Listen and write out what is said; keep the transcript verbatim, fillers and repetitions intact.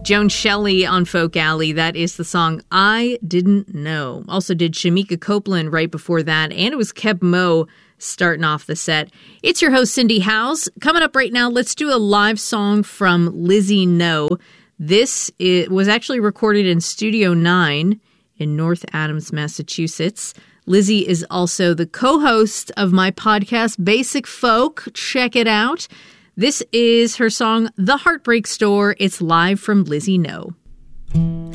Joan Shelley on Folk Alley. That is the song I Didn't Know. Also did Shamika Copeland right before that, and it was Keb Mo starting off the set. It's your host, Cindy Howes. Coming up right now, let's do a live song from Lizzie No. This it was actually recorded in Studio nine in North Adams, Massachusetts. Lizzie is also the co-host of my podcast, Basic Folk. Check it out. This is her song, The Heartbreak Store. It's live from Lizzie No.